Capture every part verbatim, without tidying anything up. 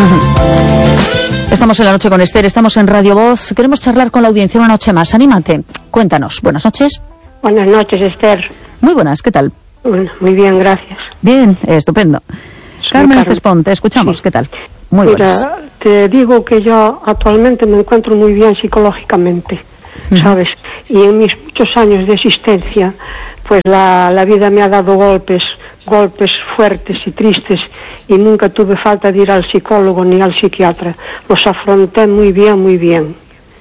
Estamos en La Noche con Esther, estamos en Radio Voz. Queremos charlar con la audiencia una noche más. Anímate, cuéntanos. Buenas noches. Buenas noches, Esther. Muy buenas, ¿qué tal? Bueno, muy bien, gracias. Bien, eh, estupendo. Soy Carmen Carmen. Cespón, te escuchamos, Sí. ¿qué tal? Muy Mira, buenas. te digo que yo actualmente me encuentro muy bien psicológicamente, ¿sabes? Y en mis muchos años de existencia, pues la, la vida me ha dado golpes, golpes fuertes y tristes, y nunca tuve falta de ir al psicólogo ni al psiquiatra. Los afronté muy bien, muy bien.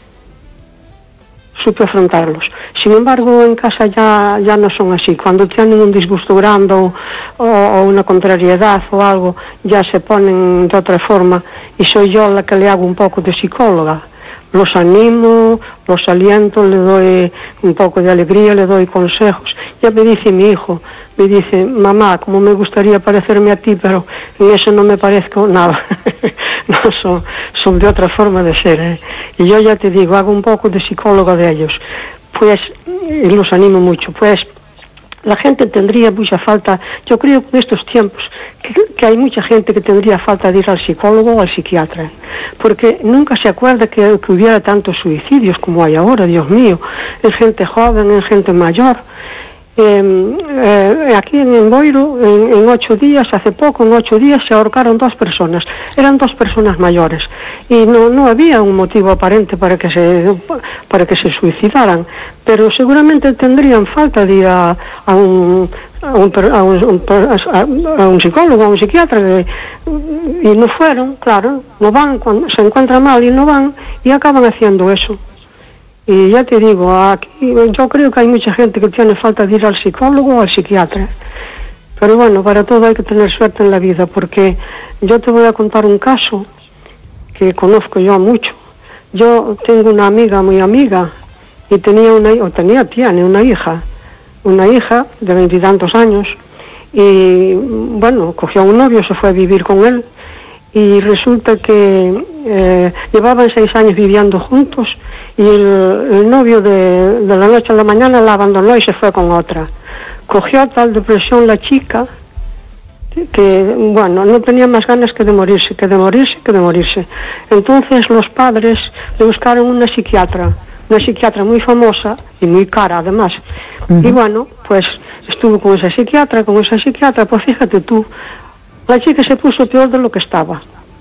Supe afrontarlos. Sin embargo, en casa ya, ya no son así. Cuando tienen un disgusto grande o, o, o una contrariedad o algo, ya se ponen de otra forma, y soy yo la que le hago un poco de psicóloga. Los animo, los aliento, le doy un poco de alegría, le doy consejos. Ya me dice mi hijo, me dice, mamá, como me gustaría parecerme a ti, pero en eso no me parezco nada. No, son, son de otra forma de ser, ¿eh? Y yo ya te digo, hago un poco de psicóloga de ellos. Pues, y los animo mucho, pues, la gente tendría mucha falta, yo creo que en estos tiempos, que, que hay mucha gente que tendría falta de ir al psicólogo o al psiquiatra, porque nunca se acuerda que, que hubiera tantos suicidios como hay ahora, Dios mío, en gente joven, en gente mayor. Eh, eh, aquí en Boiro, en, en ocho días, hace poco, en ocho días se ahorcaron dos personas, eran dos personas mayores, y no, no había un motivo aparente para que se, para que se suicidaran, pero seguramente tendrían falta de ir a, a un, a un, a un, a un psicólogo, a un psiquiatra, de, y no fueron, claro, no van, cuando se encuentran mal y no van, y acaban haciendo eso. Y ya te digo, aquí yo creo que hay mucha gente que tiene falta de ir al psicólogo o al psiquiatra. Pero bueno, para todo hay que tener suerte en la vida, porque yo te voy a contar un caso que conozco yo mucho. Yo tengo una amiga, muy amiga, y tenía una, o tenía, tiene una hija, una hija de veintitantos años, y bueno, cogió a un novio, se fue a vivir con él, y resulta que eh, llevaban seis años viviendo juntos, y el, el novio de, de la noche a la mañana la abandonó y se fue con otra. Cogió tal depresión la chica que, bueno, no tenía más ganas que de morirse, que de morirse, que de morirse. Entonces los padres le buscaron una psiquiatra, una psiquiatra muy famosa y muy cara además. Uh-huh. Y bueno, pues estuvo con esa psiquiatra, con esa psiquiatra, pues fíjate tú, la chica se puso peor de lo que estaba.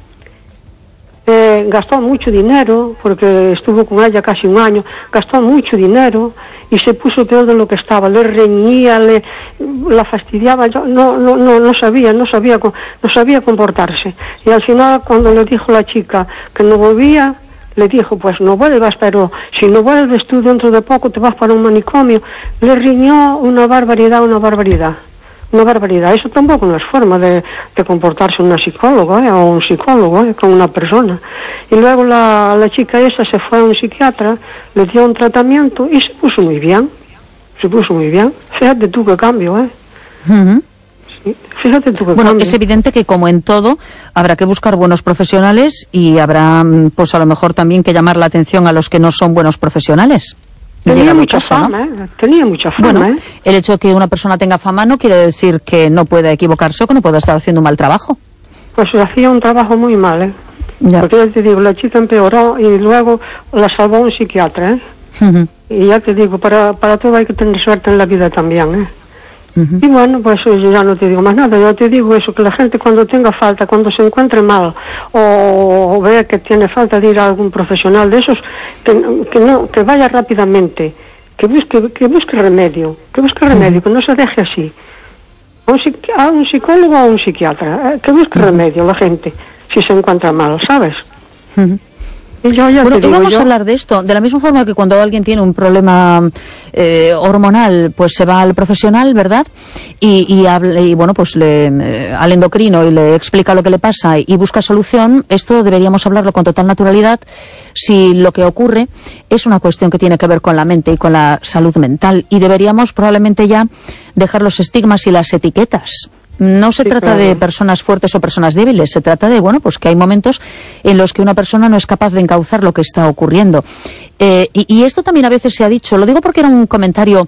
Eh, gastó mucho dinero, porque estuvo con ella casi un año, gastó mucho dinero y se puso peor de lo que estaba. Le reñía, le, la fastidiaba, yo no, no, no, no sabía, no sabía, no sabía comportarse. Y al final, cuando le dijo la chica que no volvía, le dijo, pues no vuelvas, pero si no vuelves tú dentro de poco te vas para un manicomio. Le riñó una barbaridad, una barbaridad. Una barbaridad. Eso tampoco no es forma de, de comportarse una psicóloga, ¿eh? O un psicólogo, ¿eh? Con una persona. Y luego la, la chica esa se fue a un psiquiatra, le dio un tratamiento y se puso muy bien. Se puso muy bien. Fíjate tú qué cambio, ¿eh? Uh-huh. Sí, fíjate tú qué bueno, cambio. es evidente que, como en todo, habrá que buscar buenos profesionales y habrá, pues a lo mejor también que llamar la atención a los que no son buenos profesionales. Tenía mucha caso, fama, ¿no? ¿eh? Tenía mucha fama, Bueno, ¿eh? el hecho de que una persona tenga fama no quiere decir que no pueda equivocarse o que no pueda estar haciendo un mal trabajo. Pues hacía un trabajo muy mal, ¿eh? Ya. Porque ya te digo, la chica empeoró y luego la salvó un psiquiatra, ¿eh? Uh-huh. Y ya te digo, para, para todo hay que tener suerte en la vida también, ¿eh? Uh-huh. Y bueno, pues yo ya no te digo más nada, yo te digo eso, que la gente cuando tenga falta, cuando se encuentre mal, o, o vea que tiene falta de ir a algún profesional de esos, que, que no, que vaya rápidamente, que busque, que busque remedio, que busque remedio, uh-huh. Que no se deje así. A un, a un psicólogo o a un psiquiatra, eh, que busque uh-huh. remedio la gente, si se encuentra mal, ¿sabes? Uh-huh. Y yo ya bueno, te digo, y vamos yo... a hablar de esto, de la misma forma que cuando alguien tiene un problema eh, hormonal, pues se va al profesional, ¿verdad? Y, y, habla, y bueno, pues le, eh, al endocrino y le explica lo que le pasa y, y busca solución. Esto deberíamos hablarlo con total naturalidad si lo que ocurre es una cuestión que tiene que ver con la mente y con la salud mental. Y deberíamos probablemente ya dejar los estigmas y las etiquetas. No se sí, trata claro. de personas fuertes o personas débiles, se trata de, bueno, pues que hay momentos en los que una persona no es capaz de encauzar lo que está ocurriendo. Eh, y, y esto también a veces se ha dicho, lo digo porque era un comentario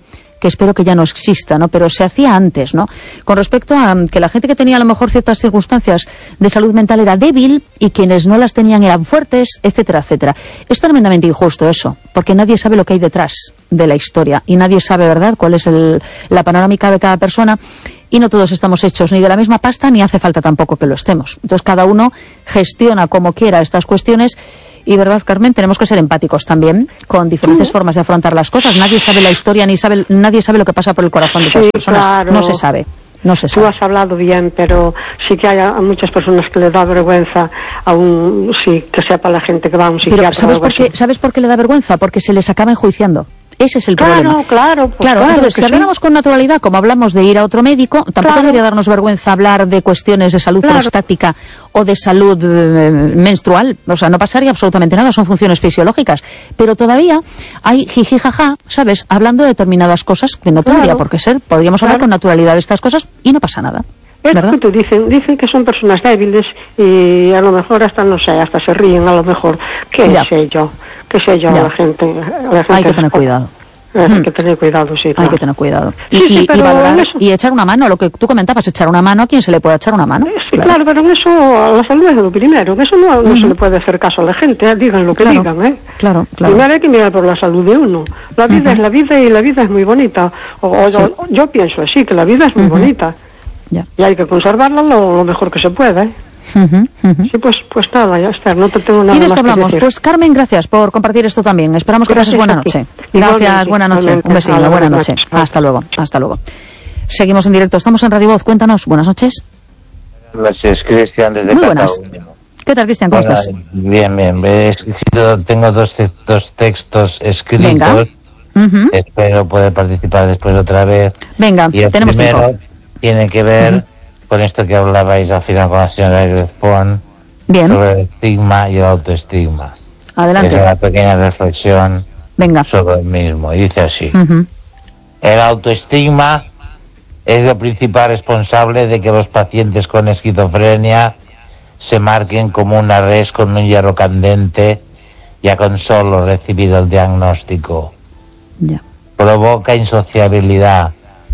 que espero que ya no exista, ¿no? Pero se hacía antes, ¿no? Con respecto a que la gente que tenía a lo mejor ciertas circunstancias de salud mental era débil y quienes no las tenían eran fuertes, etcétera, etcétera. Es tremendamente injusto eso, porque nadie sabe lo que hay detrás de la historia y nadie sabe, ¿verdad?, cuál es el, la panorámica de cada persona. Y no todos estamos hechos ni de la misma pasta, ni hace falta tampoco que lo estemos. Entonces cada uno gestiona como quiera estas cuestiones y, ¿verdad, Carmen? Tenemos que ser empáticos también con diferentes sí. formas de afrontar las cosas. Nadie sabe la historia, ni sabe, nadie sabe lo que pasa por el corazón de otras sí, personas. Claro. No se sabe. No se sabe. Tú has hablado bien, pero sí que hay a muchas personas que le da vergüenza a un, sí, que sepa la gente que va a un psiquiatra. Pero ¿sabes por qué, ¿sabes por qué le da vergüenza? Porque se les acaba enjuiciando. Ese es el claro, problema. Claro, pues claro. claro. Entonces, si hablamos sí. con naturalidad, como hablamos de ir a otro médico, tampoco claro. debería darnos vergüenza hablar de cuestiones de salud claro. prostática o de salud eh, menstrual. O sea, no pasaría absolutamente nada, son funciones fisiológicas. Pero todavía hay jiji jaja, ¿sabes? Hablando de determinadas cosas que no tendría claro. por qué ser. Podríamos claro. hablar con naturalidad de estas cosas y no pasa nada. Es que te dicen, dicen que son personas débiles y a lo mejor hasta, no sé, hasta se ríen, a lo mejor, qué ya. sé yo, qué sé yo, la gente, la gente... Hay que tener cuidado. Hay hmm. que tener cuidado, sí. Claro. Hay que tener cuidado. Y, sí, sí, y, y valorar eso... y echar una mano, lo que tú comentabas, echar una mano a quien se le pueda echar una mano. Sí, claro, claro pero en eso, la salud es lo primero, que eso no, no uh-huh. se le puede hacer caso a la gente, ¿eh? Digan lo que claro. digan, ¿eh? Claro, claro. Primero hay que mirar por la salud de uno. La vida uh-huh. es la vida y la vida es muy bonita. O, o sí. yo, yo pienso así, que la vida es muy uh-huh. bonita. Ya. Y hay que conservarla lo, lo mejor que se pueda, ¿eh? Uh-huh, uh-huh. Sí, pues, pues nada, ya está, no te tengo nada y de esto más hablamos. Que decir. Pues Carmen, gracias por compartir esto también. Esperamos que gracias pases buena noche. Gracias, buena noche. Un besito, buena noche. Hasta luego, hasta luego. Seguimos en directo, estamos en Radio Voz. Cuéntanos, buenas noches. Buenas noches, Cristian, desde Muy buenas. Cataluña. ¿Qué tal, Cristian? ¿Cómo Hola, estás? Bien, bien. He escrito, tengo dos, dos textos escritos. Venga. Uh-huh. Espero poder participar después otra vez. Venga, y el tenemos primero tiempo. Tiene que ver uh-huh. con esto que hablabais al final con la señora Irefón. Bien. Sobre el estigma y el autoestigma. Adelante. Es una pequeña reflexión Venga. sobre el mismo. Y dice así. Uh-huh. El autoestigma es el principal responsable de que los pacientes con esquizofrenia se marquen como una res con un hierro candente ya con solo recibir el diagnóstico. Ya. Provoca insociabilidad,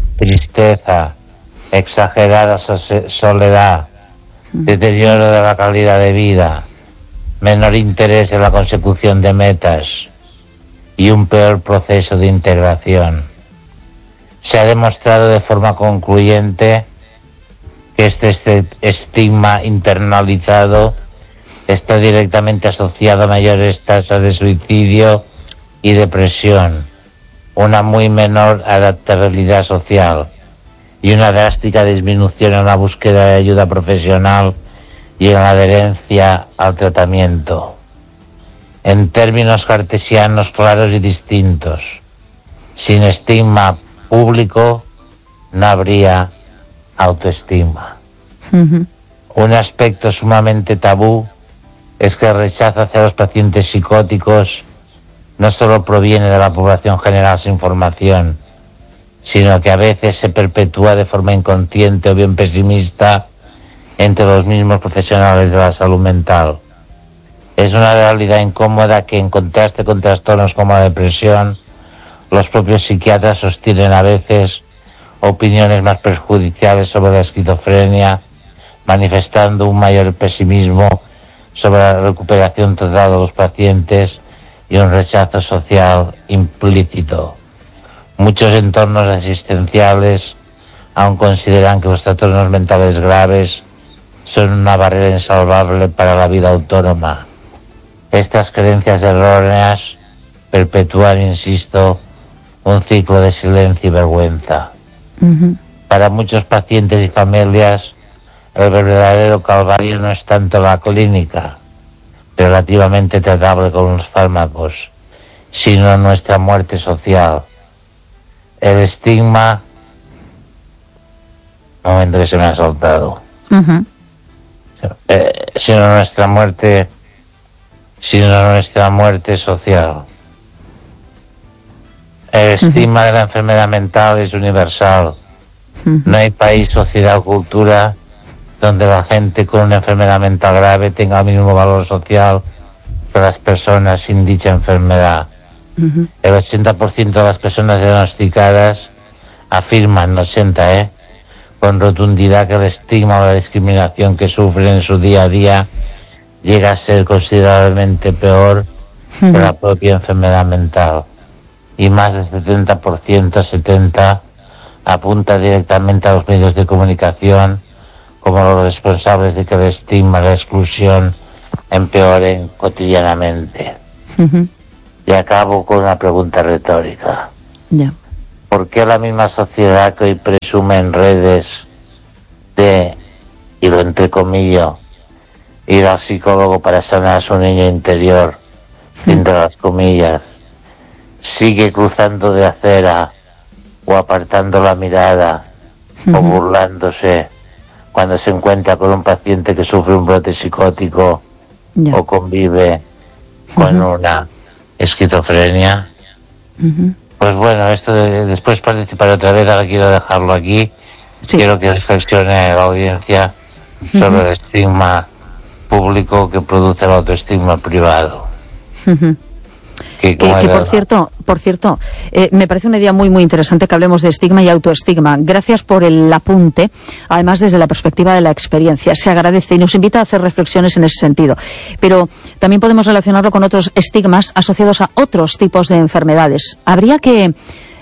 tristeza, exagerada soledad, deterioro de la calidad de vida, menor interés en la consecución de metas y un peor proceso de integración. Se ha demostrado de forma concluyente que este estigma internalizado está directamente asociado a mayores tasas de suicidio y depresión, una muy menor adaptabilidad social y una drástica disminución en la búsqueda de ayuda profesional y en la adherencia al tratamiento. En términos cartesianos claros y distintos, sin estigma público no habría autoestima. Uh-huh. Un aspecto sumamente tabú es que el rechazo hacia los pacientes psicóticos no solo proviene de la población general sin formación, sino que a veces se perpetúa de forma inconsciente o bien pesimista entre los mismos profesionales de la salud mental. Es una realidad incómoda que, en contraste con trastornos como la depresión, los propios psiquiatras sostienen a veces opiniones más perjudiciales sobre la esquizofrenia, manifestando un mayor pesimismo sobre la recuperación total de los pacientes y un rechazo social implícito. Muchos entornos asistenciales aún consideran que los trastornos mentales graves son una barrera insalvable para la vida autónoma. Estas creencias erróneas perpetúan, insisto, un ciclo de silencio y vergüenza. Uh-huh. Para muchos pacientes y familias, el verdadero calvario no es tanto la clínica, relativamente tratable con los fármacos, sino nuestra muerte social. El estigma, un momento que se me ha soltado, uh-huh. eh, sino nuestra muerte, sino nuestra muerte social. El estigma uh-huh. de la enfermedad mental es universal. Uh-huh. No hay país, sociedad o cultura donde la gente con una enfermedad mental grave tenga el mismo valor social que las personas sin dicha enfermedad. Uh-huh. El ochenta por ciento de las personas diagnosticadas afirma en ochenta, ¿eh? con rotundidad que el estigma o la discriminación que sufren en su día a día llega a ser considerablemente peor uh-huh. que la propia enfermedad mental. Y más del setenta por ciento, setenta por ciento, apunta directamente a los medios de comunicación como los responsables de que el estigma y la exclusión empeoren cotidianamente. Uh-huh. Y acabo con una pregunta retórica. Yeah. ¿Por qué la misma sociedad que hoy presume en redes de, y lo entrecomillo, ir al psicólogo para sanar a su niño interior, uh-huh. entre las comillas, sigue cruzando de acera o apartando la mirada uh-huh. o burlándose cuando se encuentra con un paciente que sufre un brote psicótico yeah. o convive con uh-huh. una esquizofrenia? Uh-huh. Pues bueno, esto de después participar otra vez, ahora quiero dejarlo aquí. Sí. Quiero que reflexione la audiencia uh-huh. sobre el estigma público que produce el autoestigma privado. Uh-huh. Que, que, que por cierto, por cierto, eh, me parece una idea muy muy interesante que hablemos de estigma y autoestigma. Gracias por el apunte, además desde la perspectiva de la experiencia. Se agradece y nos invita a hacer reflexiones en ese sentido. Pero también podemos relacionarlo con otros estigmas asociados a otros tipos de enfermedades. Habría que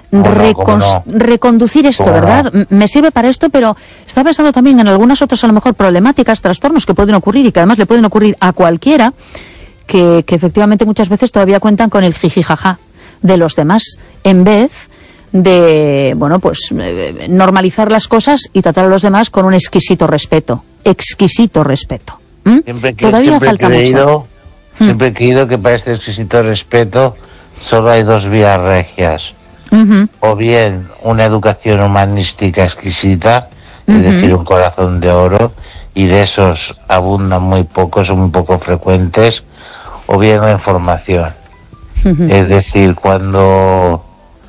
recon- no? reconducir esto, ¿verdad? No? Me sirve para esto, pero estaba pensando también en algunas otras, a lo mejor, problemáticas, trastornos que pueden ocurrir y que además le pueden ocurrir a cualquiera. Que, que efectivamente muchas veces todavía cuentan con el jijijaja de los demás, en vez de, bueno, pues eh, normalizar las cosas y tratar a los demás con un exquisito respeto, exquisito respeto. ¿Mm? Siempre que, todavía siempre falta he creído, mucho. Siempre he creído que para este exquisito respeto solo hay dos vías regias. Uh-huh. O bien una educación humanística exquisita, uh-huh. es decir, un corazón de oro, y de esos abundan muy pocos, son muy poco frecuentes, o bien la información. Uh-huh. Es decir, cuando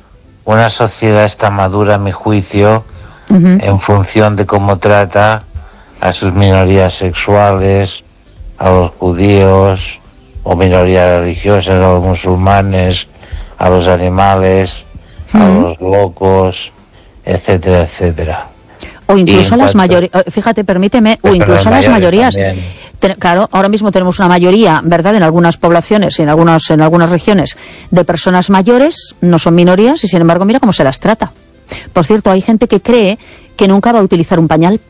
una sociedad está madura, a mi juicio, uh-huh. en función de cómo trata a sus minorías sexuales, a los judíos, o minorías religiosas, a los musulmanes, a los animales, uh-huh. a los locos, etcétera, etcétera. O incluso a las mayorías, fíjate, permíteme, o incluso a las mayorías. Ten, claro, ahora mismo tenemos una mayoría, ¿verdad?, en algunas poblaciones y en algunas, en algunas regiones, de personas mayores, no son minorías, y sin embargo, mira cómo se las trata. Por cierto, hay gente que cree que nunca va a utilizar un pañal.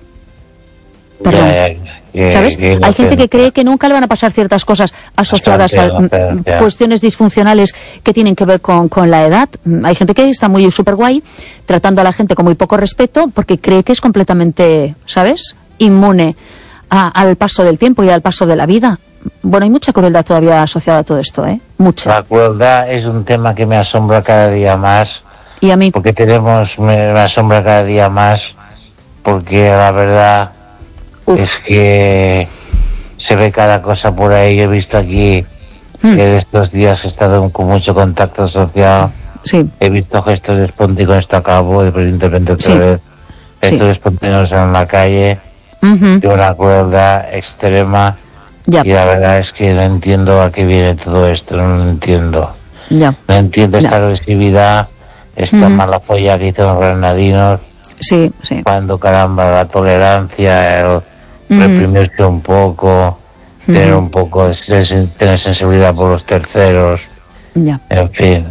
Perdón. Yeah, yeah, ¿sabes? Yeah, hay gente que cree que nunca le van a pasar ciertas cosas asociadas a yeah. cuestiones disfuncionales que tienen que ver con, con la edad. Hay gente que está muy súper guay, tratando a la gente con muy poco respeto, porque cree que es completamente, ¿sabes?, inmune a, al paso del tiempo y al paso de la vida. Bueno, hay mucha crueldad todavía asociada a todo esto, ¿eh? Mucha. La crueldad es un tema que me asombra cada día más. Y a mí. Porque tenemos, me, me asombra cada día más, porque la verdad Uf. es que se ve cada cosa por ahí. Yo he visto aquí hmm. que estos días he estado con mucho contacto social. Sí. He visto gestos espontáneos, con esto acabo, evidentemente otra sí. vez, gestos sí. espontáneos en la calle, uh-huh. de una crueldad extrema. Ya. Y la verdad es que no entiendo a qué viene todo esto, no lo entiendo. Ya. No entiendo esta ya. agresividad, esta uh-huh. mala folla que hicieron los granadinos. Sí, sí. Cuando, caramba, la tolerancia, el uh-huh. reprimirse un poco, uh-huh. tener un poco de tener sensibilidad por los terceros. Ya. En fin.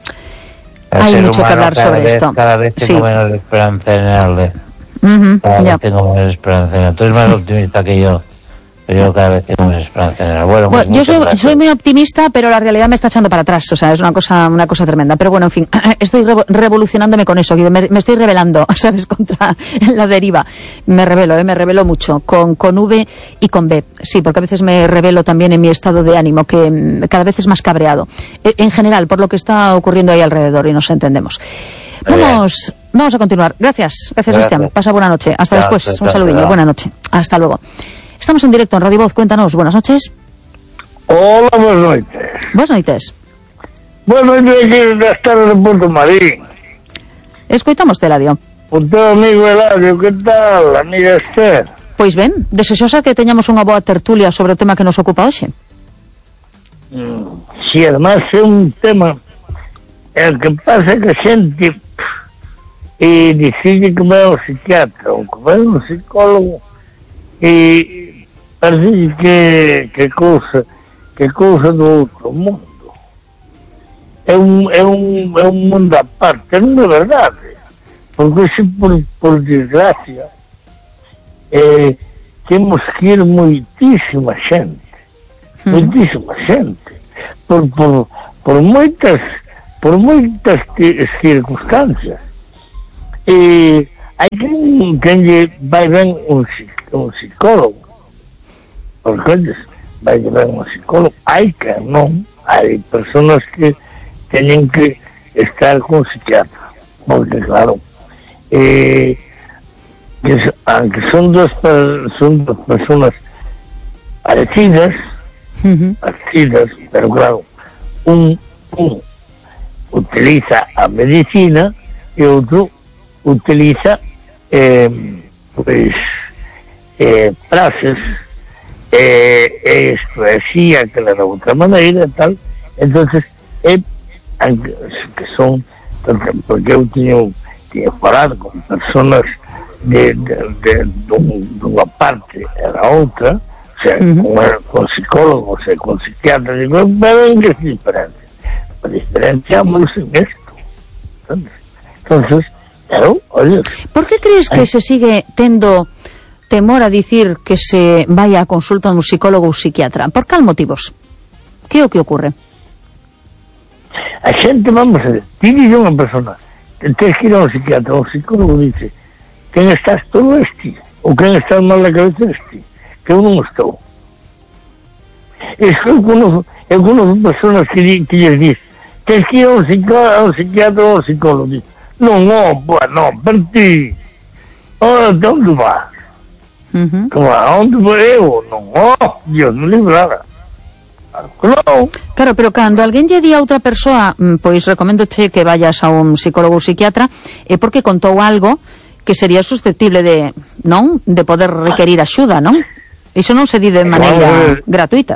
El Hay mucho que hablar sobre vez, esto. Cada vez tengo sí. menos esperanza en él. Uh-huh. Cada ya. vez tengo menos esperanza en él. Tú eres más optimista que yo. Pero yo cada vez tengo más esperanza en él. Bueno, pues bueno, yo soy, soy muy optimista, pero la realidad me está echando para atrás. O sea, es una cosa una cosa tremenda. Pero bueno, en fin, estoy revo- revolucionándome con eso. Me, me estoy rebelando, ¿sabes? Contra la deriva. Me rebelo, ¿eh? Me rebelo mucho. Con, con V y con B. Sí, porque a veces me rebelo también en mi estado de ánimo, que cada vez es más cabreado. En general, por lo que está ocurriendo ahí alrededor, y nos entendemos. Vamos, vamos a continuar. Gracias, gracias, Cristian. Pasa buena noche. Hasta ya, después. Un saludillo. Buena noche. Hasta luego. Estamos en directo en Radio Voz. Cuéntanos. Buenas noches. Hola, buenas noches. Buenas noches. Buenas noches aquí das tardes de Porto Marín. Escoitamos Eladio. O teu amigo Eladio, que tal, amiga Esther? Pois ben, deseosa que teñamos unha boa tertulia sobre o tema que nos ocupa hoxe. Mm, si, además é un tema el que pasa que a xente e dicirle que vai ao psiquiatra ou que vai ao psicólogo e parece que que cousa que cousa do outro mundo. É um, é um, é um mundo à parte, não é verdade, porque se por, por desgracia eh, temos que ir muitíssima gente, hum. muitíssima gente, por, por, por muitas por muitas circunstâncias. E hai quem, quem vai ver un, un psicólogo, porque vai ver un psicólogo, hai que non, hai personas que teñen que estar con psiquiatra, porque claro, eh, que, aunque son dos, son dos personas parecidas, uh-huh. parecidas, pero claro, un, un utiliza a medicina e outro utiliza eh, pues eh, frases eh, esto así, aquela de outra maneira e tal. Entonces eh, que son porque, porque eu tiño, tiño falado con personas de, de, de, de, de unha parte e da outra, o sea, uh-huh. con, con psicólogos e con psiquiatras, e con ven que es diferente, diferenciamos en esto, ¿sabes? Entonces, claro, oye, por que crees que se sigue tendo temor a dicir que se vaya a consulta dun psicólogo ou psiquiatra? Por cal motivos? Que é o que ocurre? A xente, vamos a ver, ti dice unha persona que tens que ir a un psiquiatra ou un psicólogo, dice quen estás todo este ou quen estás mal na cabeza este, que eu non estou. Eu conozco, eu conozco personas que, que lles dice tens que ir a un, a un psiquiatra ou un psicólogo, dice non, non, pues non, per ti oh, de onde vas? Uh-huh. Como, a onde vou eu? Non, oh, Dios me librara. Claro. Claro, pero cando alguén lle di a outra persoa, pois recoméndoche que vayas a un psicólogo ou psiquiatra, é porque contou algo que sería susceptible de, non? De poder requerir axuda, non? Iso non se di de maneira ver, gratuita.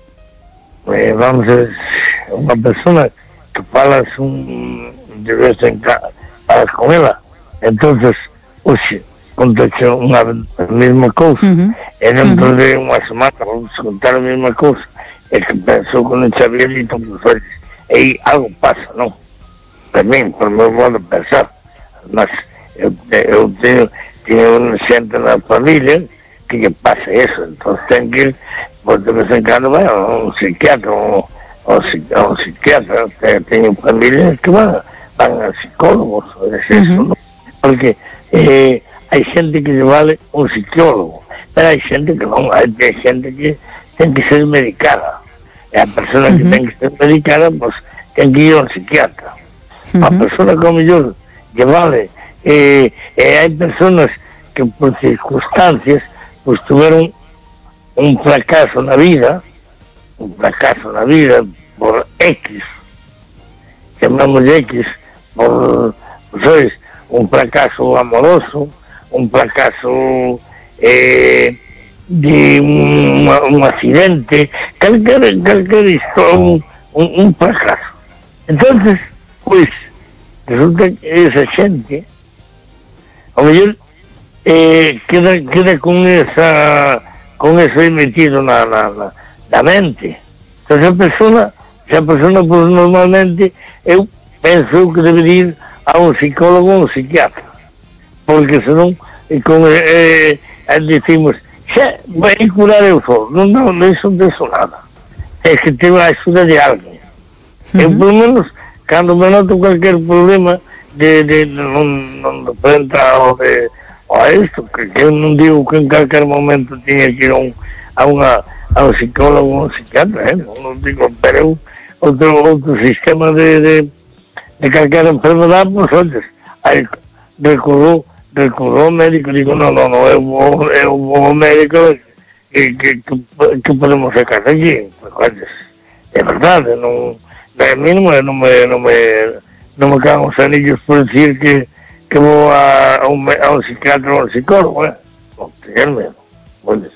Eh, vamos a ver, unha persona que falas un de vez en cada, falas con ela, entonces, oxe, contaxe unha mesma cousa, uh-huh. e dentro uh-huh. de unha semana vamos contar a mesma cousa, é que pensou que non sabía dito pues, e algo pasa, non? Para mí, por meu modo de pensar, mas eu, eu teño, teño unha xente na familia que lle pasa eso, entón ten que ir, pues de vez en cando vai a un psiquiatra ou a un psiquiatra, teño familias que van, van a psicólogos, é eso, uh-huh. non? Porque eh, hai xente que lle vale un psicólogo, pero hai xente que non, hai xente que ten que ser medicada, e a persona que uh-huh. ten que ser medicada pues ten que ir a un psiquiatra. Uh-huh. A persona que ao mellor lle vale e, e hai personas que por circunstancias pues tuveron un fracaso na vida, un fracaso na vida por X, chamamos X, por, pues, un fracaso amoroso, un fracaso eh, de un, un accidente, calquer, calquer historia, un, un, un fracaso. Entonces, pues, resulta que esa xente, a mellor, eh, queda, queda con esa, con eso aí metido na, na, na, na mente. Entonces, esa persona, esa persona, pues, normalmente, eu penso que debería ir a un psicólogo ou un psiquiatra, porque senón, con, eh, eh, decimos, xa, vai curar eu só, non, non, non, iso non penso nada, é que tengo a axuda de alguén. Uh-huh. Eu, por lo menos, cando me noto cualquier problema de, de, de non, non de frenta ou de, ou a isto, que, que eu non digo que en calquer momento tiña que ir a un, a unha, a un psicólogo ou un psiquiatra, eh? non digo, pero eu, outro, outro sistema de, de de calquer enfermedade, pues, oye, aí recurro, recurro ao médico, digo, no, no, no, eu vou, eu vou ao médico que, que, que, que podemos sacar aquí, pues, oye, é verdade, non, a mí non me, non me, non me, non me caen os anillos por decir que, que vou a, a, un, a un psiquiatra ou a un psicólogo, eh, non, tener medo, oye.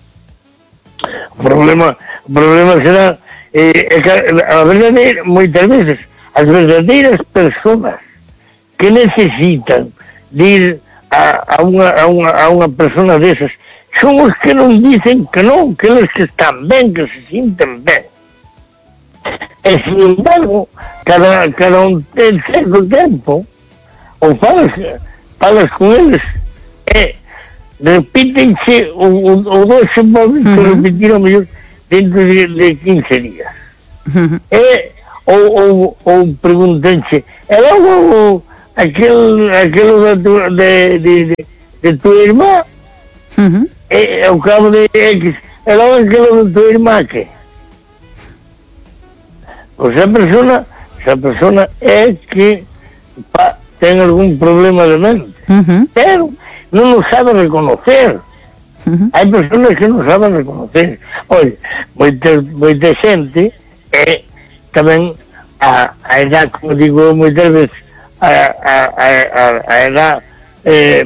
O problema, o problema será, eh, é que, a verdade, moitas veces, as verdadeiras personas que necesitan de ir a, a, unha, a, unha, a unha persona desas son os que non dicen que non, que eles que están ben, que se sinten ben. E, sin embargo, cada, cada un en certo tempo, ou falas, falas con eles, e repítense o, o, o doce móvil que uh-huh. repetiron mellor dentro de, de quince días. Uh-huh. E, ou, ou, ou preguntense, e logo aquel, aquel de, tu, de, de, de, de tu irmã, uh-huh. e, ao cabo de X, e logo aquel de tu irmá, que? Pois a persona, esa persona é que pa, ten algún problema de mente, uh-huh. pero non o sabe reconocer. Uh-huh. Hai personas que non saben reconocer. Oye, moita, moita xente é tamén a, a edad, como digo moitas veces, a, a, a, a, a edad eh,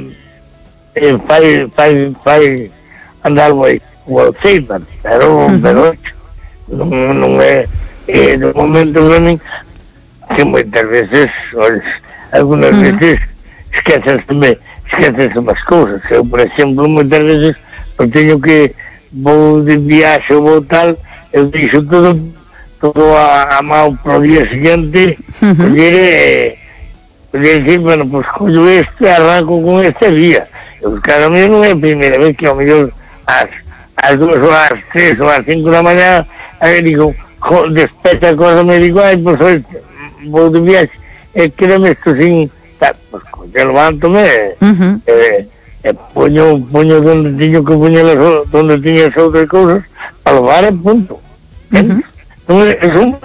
eh, fai, fai, fai andar moi o Alzheimer, pero, uh-huh. pero non, non é eh, no momento de mí que moitas veces, oye, algunas uh-huh. veces esquecesme esquecesme as cousas. Eu, por exemplo, moitas veces eu teño que vou de viaxe ou vou tal, eu dixo todo todo a, a mão para o día seguinte, uh-huh. coller e coller decir, bueno, pues collo este, arranco con este día. Eu, cada mí non é a primeira vez que ao mellor as, as duas ou as tres ou as cinco da mañá, aí digo, despeta a cosa, me digo, ai, pues hoy vou de viaxe, e quereme isto sin tal, pues que levanto-me uh-huh. e, e poño, poño donde tiño que poñer donde tiña as outras cousas para levar e punto. Uh-huh. Non é,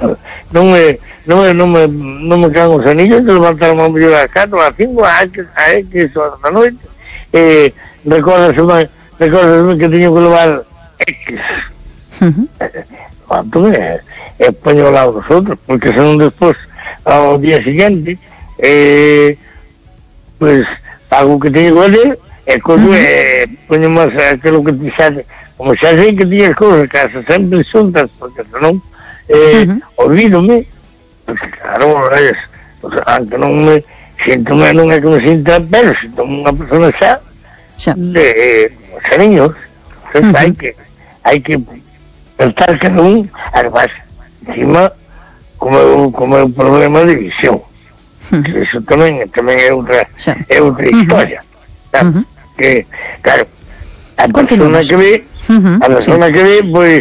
non é, non é, non me, non me caen os anillos de levantar a mellor ás catro, ás cinco, a X horas da noite, e recordaseme, recordaseme que tiño que levar X. Uh-huh. Levanto-me e poño ao lado dos outros, porque senón despois ao día seguinte eh, pues pago o que teño que fazer e collo uh-huh. e poño máis aquilo que ti xa, como xa sei que tiñas cousas casa sempre xuntas, porque senón eh, uh-huh. olvídome, porque claro, es, pues, aunque non me sinto-me, non é que me sinta, pero sinto-me unha persona xa xa de eh, xa niños, uh-huh. hai que hai que pensar que non, además encima como, como é un problema de visión. Uh-huh. Eso tamén, tamén é outra sí. é outra historia. Uh-huh. Uh-huh. Que, claro, a persona que ve, uh-huh. a persona sí. que ve, pois,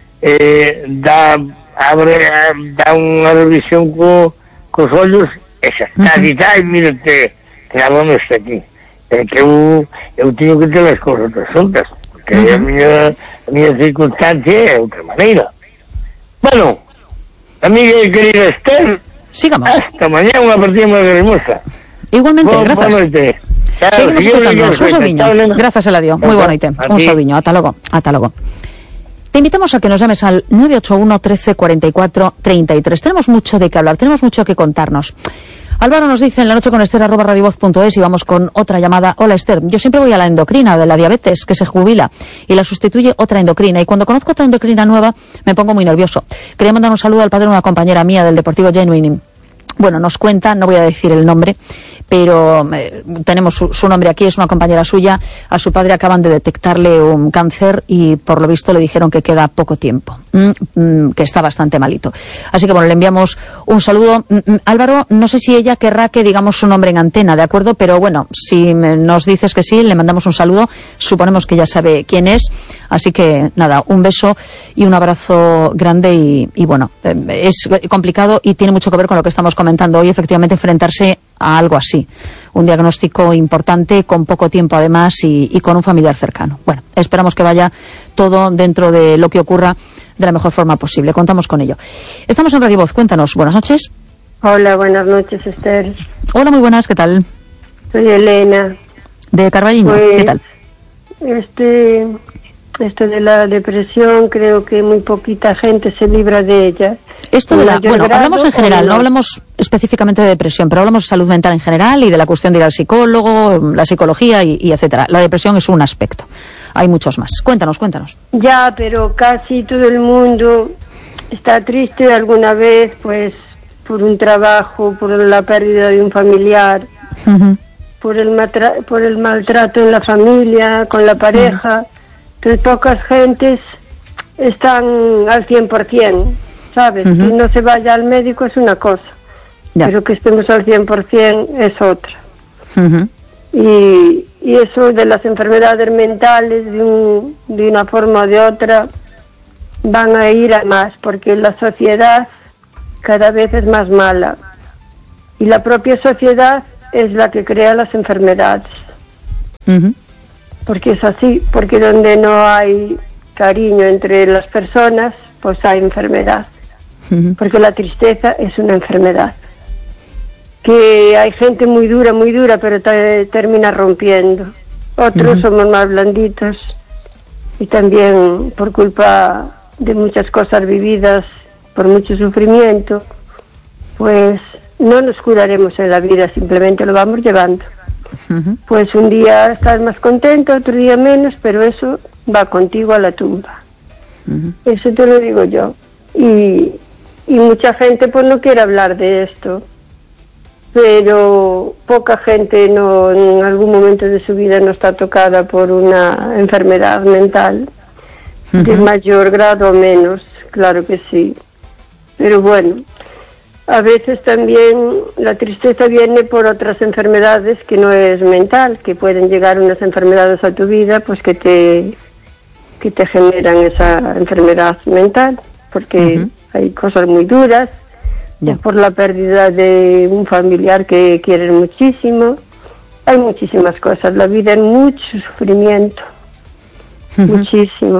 eh, dá, abre, dá unha revisión co, cos ollos, e xa está, uh-huh. e tal, mírate, que a mano está aquí. É que eu, eu teño que ter as cousas asuntas, porque uh-huh. a miña, a miña circunstancia é outra maneira. Bueno, amiga e querida Esther, sigamos. Hasta mañana, unha partida máis hermosa. Igualmente, Bo, grazas. Boa noite. Claro, seguimos escutándonos. Un saudiño. Grazas, Eladio. Moi boa noite. Un saudiño. Ata logo. Ata logo. Te invitamos a que nos llames al nueve ocho uno, trece, cuarenta y cuatro, treinta y tres. Tenemos mucho de qué hablar, tenemos mucho que contarnos. Álvaro nos dice en la noche con Esther arroba radiovoz punto es y vamos con otra llamada. Hola Esther, yo siempre voy a la endocrina de la diabetes que se jubila y la sustituye otra endocrina y cuando conozco otra endocrina nueva me pongo muy nervioso. Quería mandar un saludo al padre de una compañera mía del Deportivo Genuine. Bueno, nos cuenta, no voy a decir el nombre, pero eh, tenemos su, su nombre aquí, es una compañera suya. A su padre acaban de detectarle un cáncer y por lo visto le dijeron que queda poco tiempo, mm, mm, que está bastante malito. Así que bueno, le enviamos un saludo. Mm, mm, Álvaro, no sé si ella querrá que digamos su nombre en antena, ¿de acuerdo? Pero bueno, si nos dices que sí, le mandamos un saludo. Suponemos que ya sabe quién es. Así que nada, un beso y un abrazo grande y, y bueno, eh, es complicado y tiene mucho que ver con lo que estamos comentando hoy, efectivamente, enfrentarse a algo así. Un diagnóstico importante, con poco tiempo además y, y con un familiar cercano. Bueno, esperamos que vaya todo dentro de lo que ocurra de la mejor forma posible. Contamos con ello. Estamos en Radio Voz. Cuéntanos. Buenas noches. Hola, buenas noches, Esther. Hola, muy buenas. ¿Qué tal? Soy Elena. De Carballiño. Pues, ¿qué tal? Este, esto de la depresión, creo que muy poquita gente se libra de ella. Esto de la, bueno, hablamos en general, no hablamos específicamente de depresión, pero hablamos de salud mental en general y de la cuestión de ir al psicólogo, la psicología y, y etcétera. La depresión es un aspecto. Hay muchos más. Cuéntanos, cuéntanos. Ya, pero casi todo el mundo está triste alguna vez, pues por un trabajo, por la pérdida de un familiar, Ujú. por el, matra- por el maltrato en la familia, con la pareja. Entonces, pocas gentes están al cien por ciento, ¿sabes? Ujú. Que no se vaya al médico es una cosa, Ya. pero que estemos al cien por ciento es otra. Ujú. Y, y eso de las enfermedades mentales, de, un, de una forma o de otra, van a ir a más, porque la sociedad cada vez es más mala. Y la propia sociedad es la que crea las enfermedades. Ujú. Porque es así, porque donde no hay cariño entre las personas, pues hay enfermedad. Ujú. Porque la tristeza es una enfermedad. Que hay gente muy dura, muy dura, pero te, termina rompiendo. Otros Ujú. somos más blanditos y también por culpa de muchas cosas vividas, por mucho sufrimiento, pues no nos curaremos en la vida, simplemente lo vamos llevando. Ujú. Pues un día estás más contento, otro día menos, pero eso va contigo a la tumba. Ujú. Eso te lo digo yo. Y, y mucha gente pues no quiere hablar de esto, pero poca gente no en algún momento de su vida no está tocada por una enfermedad mental, de Ujú. mayor grado o menos, claro que sí. Pero bueno, a veces también la tristeza viene por otras enfermedades que no es mental, que pueden llegar unas enfermedades a tu vida pues que te que te generan esa enfermedad mental, porque Ujú. hay cosas muy duras, Ya. o por la pérdida de un familiar que quieren muchísimo. Hay muchísimas cosas, la vida es mucho sufrimiento, Ujú. muchísimo.